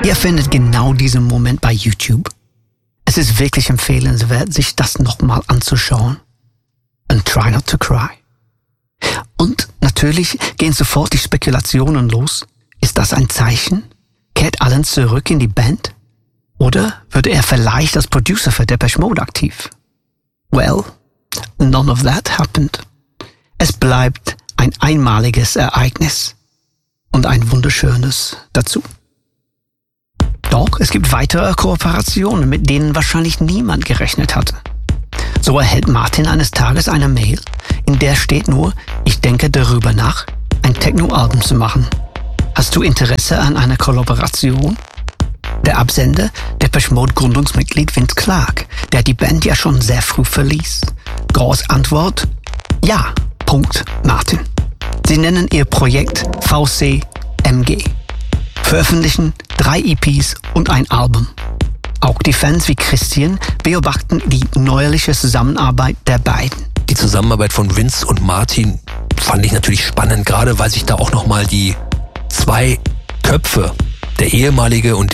Ihr findet genau diesen Moment bei YouTube. Es ist wirklich empfehlenswert, sich das nochmal anzuschauen. And try not to cry. Und natürlich gehen sofort die Spekulationen los. Ist das ein Zeichen? Kehrt Alan zurück in die Band? Oder würde er vielleicht als Producer für Depeche Mode aktiv? Well, none of that happened. Es bleibt ein einmaliges Ereignis. Und ein wunderschönes dazu. Doch es gibt weitere Kooperationen, mit denen wahrscheinlich niemand gerechnet hatte. So erhält Martin eines Tages eine Mail, in der steht nur, ich denke darüber nach, ein Techno-Album zu machen. Hast du Interesse an einer Kollaboration? Der Absender, Depeche Mode Gründungsmitglied Vince Clarke, der die Band ja schon sehr früh verließ. Gores Antwort? Ja, Punkt, Martin. Sie nennen ihr Projekt VCMG. Veröffentlichen 3 EPs und ein Album. Auch die Fans wie Christian beobachten die neuerliche Zusammenarbeit der beiden. Die Zusammenarbeit von Vince und Martin fand ich natürlich spannend, gerade weil sich da auch nochmal die 2 Köpfe, der ehemalige und